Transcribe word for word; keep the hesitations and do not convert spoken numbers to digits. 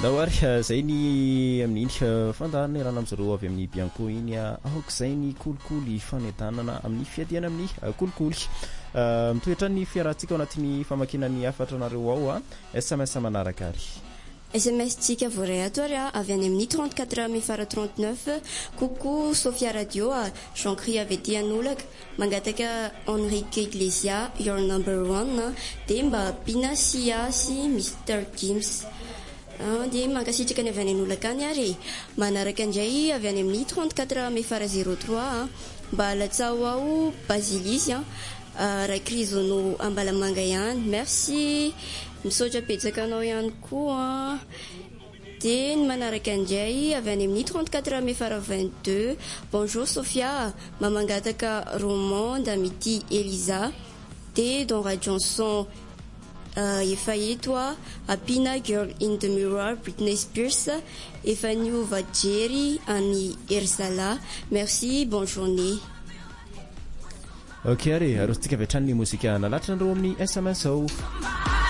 Dawary zay ny amin'iny fandarana rano am'zareo avy amin'ny Bianco iny aok'izay ny kolikoly fanetanana amin'ny fiadiana amin'ny kolikoly mitoetra ny fiarahantsika ao anatin'ny famakinany afatra anareo ao a S M S manaraka ary S M S tsika voray ato ary avy any amin'ny trente-quatre mifara trente-neuf coucou Sophia Radio Jean-Cri avy aty anolaka mangataka Enrique Iglesia your number one de mba Pinasia sy Mister Gims dia mankasitraka ny avy any anolaka any ary manaraka indray avy any amin'ny trente-quatre mifara zéro trois mba alatsao ao Basilisy Rakrizono Ambalamanga ihany merci misaotra petsaka anao ihany koa dia ny manaraka indray avy any amin'ny trente-quatre mifara vingt-deux bonjour Sophia mamangataka Roman d'Amity Elisa dia dans la chanson efa eto a Apina Girl in the Mirror Britney Spears efa niova Jerry any Ersala merci bonne journée. Ok ary arotsika avy hatrany ny mozika nalatranareo amin'ny S M S ao